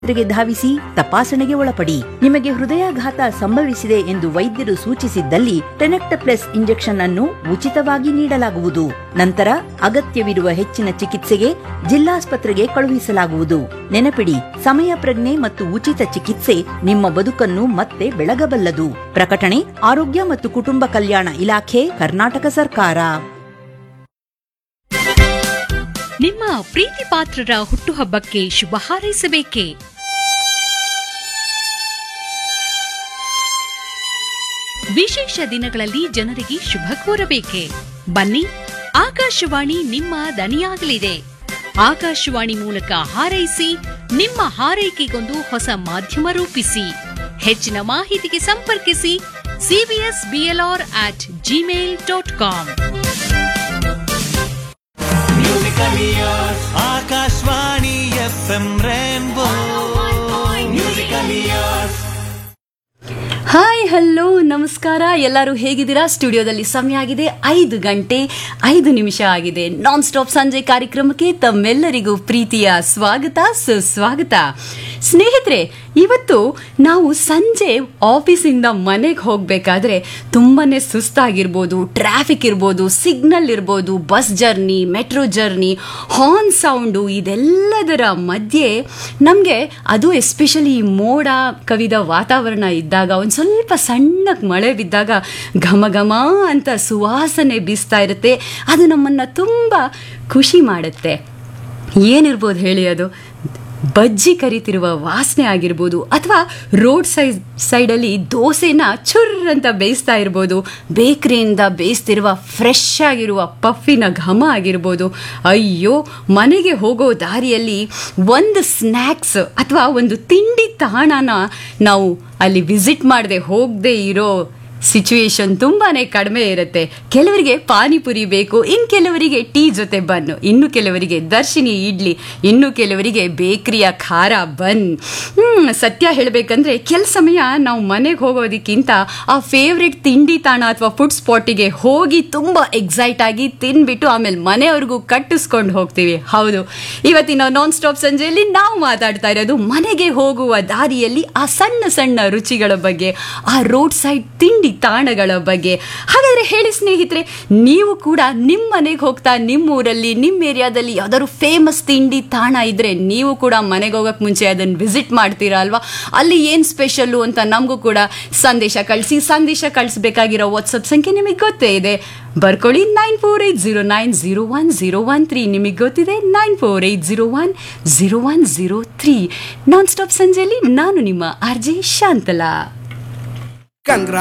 ಗೆ ಧಾವಿಸಿ ತಪಾಸಣೆಗೆ ಒಳಪಡಿ. ನಿಮಗೆ ಹೃದಯಾಘಾತ ಸಂಭವಿಸಿದೆ ಎಂದು ವೈದ್ಯರು ಸೂಚಿಸಿದ್ದಲ್ಲಿ ಟೆನೆಕ್ಟಪ್ಲೆಸ್ ಇಂಜೆಕ್ಷನ್ ಅನ್ನು ಉಚಿತವಾಗಿ ನೀಡಲಾಗುವುದು. ನಂತರ ಅಗತ್ಯವಿರುವ ಹೆಚ್ಚಿನ ಚಿಕಿತ್ಸೆಗೆ ಜಿಲ್ಲಾಸ್ಪತ್ರೆಗೆ ಕಳುಹಿಸಲಾಗುವುದು. ನೆನಪಿಡಿ, ಸಮಯ ಪ್ರಜ್ಞೆ ಮತ್ತು ಉಚಿತ ಚಿಕಿತ್ಸೆ ನಿಮ್ಮ ಬದುಕನ್ನು ಮತ್ತೆ ಬೆಳಗಬಲ್ಲದು. ಪ್ರಕಟಣೆ ಆರೋಗ್ಯ ಮತ್ತು ಕುಟುಂಬ ಕಲ್ಯಾಣ ಇಲಾಖೆ, ಕರ್ನಾಟಕ ಸರ್ಕಾರ. ನಿಮ್ಮ ಪ್ರೀತಿ ಪಾತ್ರರ ಹುಟ್ಟುಹಬ್ಬಕ್ಕೆ ಶುಭ ಹಾರೈಸಬೇಕೇ? ವಿಶೇಷ ದಿನಗಳಲ್ಲಿ ಜನರಿಗೆ ಶುಭ ಕೋರಬೇಕೆ? ಬನ್ನಿ, ಆಕಾಶವಾಣಿ ನಿಮ್ಮ ದನಿಯಾಗಲಿದೆ. ಆಕಾಶವಾಣಿ ಮೂಲಕ ಹಾರೈಸಿ, ನಿಮ್ಮ ಹಾರೈಕೆಗೊಂದು ಹೊಸ ಮಾಧ್ಯಮ ರೂಪಿಸಿ. ಹೆಚ್ಚಿನ ಮಾಹಿತಿಗೆ ಸಂಪರ್ಕಿಸಿ cbsblr@gmail.com. Akashvani FM rainbow musical years. Hi, hello, ನಮಸ್ಕಾರ. ಎಲ್ಲರೂ ಹೇಗಿದ್ದೀರಾ? ಸ್ಟುಡಿಯೋದಲ್ಲಿ ಸಮಯ ಆಗಿದೆ 5 ಗಂಟೆ 5 ನಿಮಿಷ ಆಗಿದೆ. ನಾನ್ ಸ್ಟಾಪ್ ಸಂಜೆ ಕಾರ್ಯಕ್ರಮಕ್ಕೆ ತಮ್ಮೆಲ್ಲರಿಗೂ ಪ್ರೀತಿಯ ಸ್ವಾಗತ, ಸುಸ್ವಾಗತ. ಸ್ನೇಹಿತರೆ, ಇವತ್ತು ನಾವು ಸಂಜೆ ಆಫೀಸಿಂದ ಮನೆಗೆ ಹೋಗಬೇಕಾದ್ರೆ ತುಂಬಾನೇ ಸುಸ್ತಾಗಿರ್ಬೋದು, ಟ್ರಾಫಿಕ್ ಇರ್ಬೋದು, ಸಿಗ್ನಲ್ ಇರ್ಬೋದು, bus journey, metro journey, horn sound, ಇದೆಲ್ಲದರ ಮಧ್ಯೆ ನಮಗೆ ಅದು ಎಸ್ಪೆಷಲಿ ಮೋಡ ಕವಿದ ವಾತಾವರಣ ಇದ್ದಾಗ, ಒಂದು ಸ್ವಲ್ಪ ಸಣ್ಣಗೆ ಮಳೆ ಬಿದ್ದಾಗ ಘಮ ಘಮ ಅಂತ ಸುವಾಸನೆ ಬೀಸ್ತಾ ಇರುತ್ತೆ. ಅದು ನಮ್ಮನ್ನು ತುಂಬ ಖುಷಿ ಮಾಡುತ್ತೆ. ಏನಿರ್ಬೋದು ಹೇಳಿ, ಅದು ಬಜ್ಜಿ ಕರಿತಿರುವ ವಾಸನೆ ಆಗಿರ್ಬೋದು, ಅಥವಾ ರೋಡ್ ಸೈಡಲ್ಲಿ ದೋಸೆನ ಚುರ್ ಅಂತ ಬೇಯಿಸ್ತಾ ಇರ್ಬೋದು, ಬೇಕರಿಯಿಂದ ಬೇಯಿಸ್ತಿರುವ ಫ್ರೆಶ್ ಆಗಿರುವ ಪಫಿನ ಘಮ ಆಗಿರ್ಬೋದು. ಅಯ್ಯೋ, ಮನೆಗೆ ಹೋಗೋ ದಾರಿಯಲ್ಲಿ ಒಂದು ಸ್ನ್ಯಾಕ್ಸ್ ಅಥವಾ ಒಂದು ತಿಂಡಿ ತಾಣನ ನಾವು ಅಲ್ಲಿ ವಿಸಿಟ್ ಮಾಡದೆ ಹೋಗದೆ ಇರೋ ಸಿಚುವೇಶನ್ ತುಂಬಾನೇ ಕಡಿಮೆ ಇರುತ್ತೆ. ಕೆಲವರಿಗೆ ಪಾನಿಪುರಿ ಬೇಕು, ಇನ್ನು ಕೆಲವರಿಗೆ ಟೀ ಜೊತೆ ಬನ್ನು, ಇನ್ನು ಕೆಲವರಿಗೆ ದರ್ಶಿನಿ ಇಡ್ಲಿ, ಇನ್ನು ಕೆಲವರಿಗೆ ಬೇಕರಿಯ ಖಾರ ಬನ್. ಸತ್ಯ ಹೇಳಬೇಕಂದ್ರೆ ಕೆಲ ಸಮಯ ನಾವು ಮನೆಗೆ ಹೋಗೋದಕ್ಕಿಂತ ಆ ಫೇವ್ರೆಟ್ ತಿಂಡಿ ತಾಣ ಅಥವಾ ಫುಡ್ ಸ್ಪಾಟಿಗೆ ಹೋಗಿ ತುಂಬ ಎಕ್ಸೈಟ್ ಆಗಿ ತಿನ್ಬಿಟ್ಟು ಆಮೇಲೆ ಮನೆಯವ್ರಿಗೂ ಕಟ್ಟಿಸ್ಕೊಂಡು ಹೋಗ್ತೀವಿ. ಹೌದು, ಇವತ್ತಿನ ನಾನ್ ಸ್ಟಾಪ್ ಸಂಜೆಯಲ್ಲಿ ನಾವು ಮಾತಾಡ್ತಾ ಇರೋದು ಮನೆಗೆ ಹೋಗುವ ದಾರಿಯಲ್ಲಿ ಆ ಸಣ್ಣ ಸಣ್ಣ ರುಚಿಗಳ ಬಗ್ಗೆ, ಆ ರೋಡ್ ಸೈಡ್ ತಿಂಡಿ ತಾಣಗಳ ಬಗ್ಗೆ. ಹಾಗಾದ್ರೆ ಹೇಳಿ ಸ್ನೇಹಿತರೆ, ನೀವು ಕೂಡ ನಿಮ್ಮ ಮನೆಗೆ ಹೋಗ್ತಾ ನಿಮ್ಮೂರಲ್ಲಿ, ನಿಮ್ಮ ಏರಿಯಾದಲ್ಲಿ ಯಾವ್ದಾದ್ರು ಫೇಮಸ್ ತಿಂಡಿ ತಾಣ ಇದ್ರೆ ನೀವು ಕೂಡ ಮನೆಗೆ ಹೋಗಕ್ಕೆ ಮುಂಚೆ ಅದನ್ನು ವಿಸಿಟ್ ಮಾಡ್ತೀರಾ ಅಲ್ವಾ? ಅಲ್ಲಿ ಏನು ಸ್ಪೆಷಲ್ಲು ಅಂತ ನಮಗೂ ಕೂಡ ಸಂದೇಶ ಕಳಿಸಿ. ಸಂದೇಶ ಕಳಿಸ್ಬೇಕಾಗಿರೋ ವಾಟ್ಸಪ್ ಸಂಖ್ಯೆ ನಿಮಗೆ ಗೊತ್ತೇ ಇದೆ, ಬರ್ಕೊಳ್ಳಿ. 9480901013. ನಿಮಗೆ ಗೊತ್ತಿದೆ 9480100103. ನಾನ್ ಸ್ಟಾಪ್ ಸಂಜೆಯಲ್ಲಿ ನಾನು ನಿಮ್ಮ RJ ಶಾಂತಲಾ.